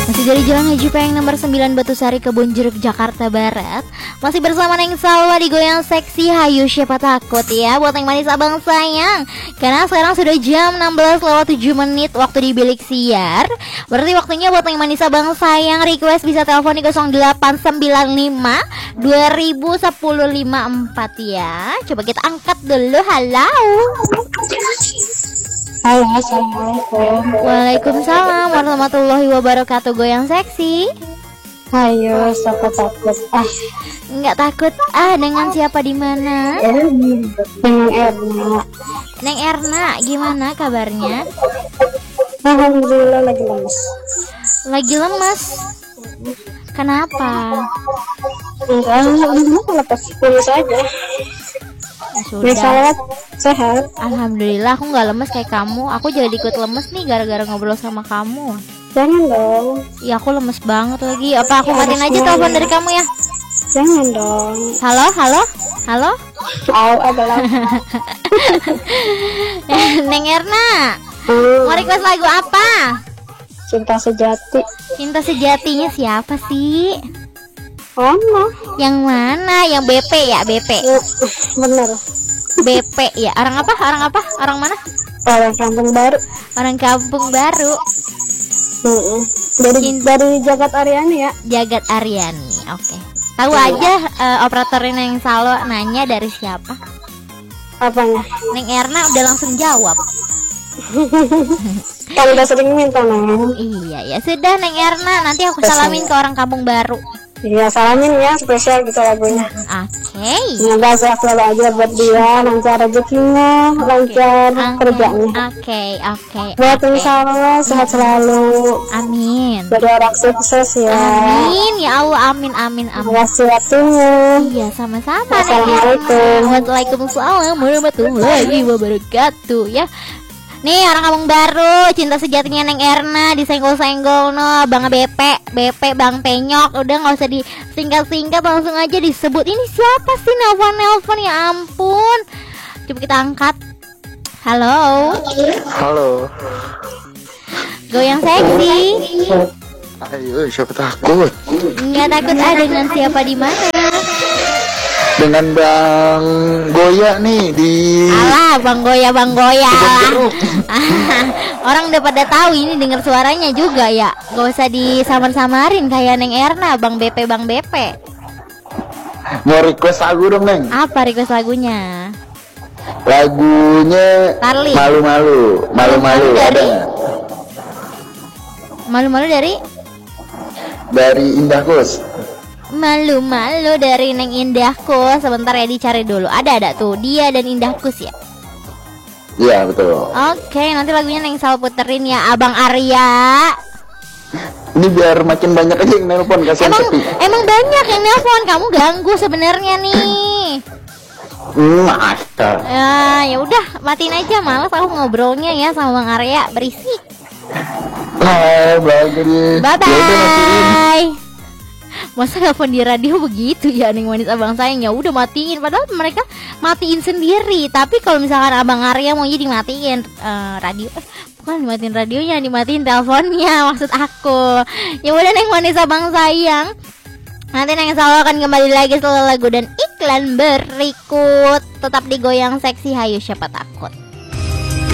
Masih dari Jalan Haji Payeng nomor 9 Batusari, Kebun Jeruk, Jakarta Barat. Masih bersama Neng Salwa di Goyang Seksi. Hayu siapa takut ya buat Neng Manis Abang Sayang. Karena sekarang sudah jam 16:07 waktu di bilik siar. Berarti waktunya buat Neng Manis Abang Sayang request bisa telepon di 0895 201054 ya. Coba kita angkat dulu. Halo. Halo, assalamualaikum. Waalaikumsalam warahmatullahi wabarakatuh. Goyang Seksi. Ayo, siapa takut? Nggak takut dengan siapa di mana? Dengan Erna. Neng Erna, gimana kabarnya? Alhamdulillah lagi lemes. Lagi lemes. Kenapa? Enggak lepas pulus aja. Sudah. Sehat. Alhamdulillah aku nggak lemes kayak kamu. Aku jadi ikut lemes nih gara-gara ngobrol sama kamu. Jangan dong. Ya aku lemes banget lagi. Apa aku matiin aja telepon dari kamu ya? Jangan dong. Halo, halo, halo. Adalah. Neng Erna, mau request lagu apa? Cinta sejati. Cinta sejatinya siapa sih? Yang mana? Yang BP ya, BP. Bener. BP ya. Orang apa? Orang apa? Orang mana? Orang kampung baru. Orang kampung baru. Dari Jagat Aryani ya. Jagat Aryani. Oke. Tahu aja operatornya Neng Salo nanya dari siapa? Apanya? Neng Erna udah langsung jawab. Kamu udah sering minta, Neng. Iya ya, sudah Neng Erna, nanti aku salamin ke orang kampung baru. Iya, salamin ya, spesial gitu lagunya. Oke. Semoga sehat selalu aja buat dia, lancar rezekinya, lancar kerjanya. Oke. Buat Insya sehat selalu. Amin. Jadi orang sukses ya. Amin ya Allah, amin. Terima kasih waktunya. Iya, sama-sama. Assalamualaikum. Waalaikumsalam warahmatullahi wabarakatuh ya. Nih orang kampung baru, cinta sejatinya Neng Erna, disenggol-senggol no, Bang BP, Bang Penyok. Udah nggak usah disingkat-singkat, langsung aja disebut. Ini siapa sih nelpon ya ampun. Coba kita angkat. Halo. Goyang Seksi. Ayo, siapa takut? Nggak takut dengan siapa di mana? Dengan Bang Goya nih di Alah, Bang Goya. Orang udah pada tahu ini, dengar suaranya juga ya. Gak usah disamar-samarin kayak Neng Erna, Bang BP. Mau request lagu dong, Neng. Apa request lagunya? Lagunya Tarli. Malu-malu dari? ada. Malu-malu dari Indah Kus. Malu-malu dari Neng Indahku. Sebentar ya, dicari dulu. Ada tuh, dia dan Indahkus ya. Iya, betul. Oke, nanti lagunya Neng Sal puterin ya, Abang Arya. Ini biar makin banyak aja yang nelpon, kasihan sepi. Emang banyak yang nelpon, kamu ganggu sebenarnya nih. Masa. Ya udah, matiin aja, males aku ngobrolnya ya sama Bang Arya, berisik. Bagus. Bye. Masa nelfon di radio begitu ya Neng Manis Abang Sayang? Ya udah matiin, padahal mereka matiin sendiri. Tapi kalau misalkan Abang Arya mau jadi matiin radio, bukan dimatiin radionya, dimatiin teleponnya maksud aku. Ya udah Neng Manis Abang Sayang, nanti Neng selalu akan kembali lagi setelah lagu dan iklan berikut. Tetap di Goyang Seksi. Hayu siapa takut.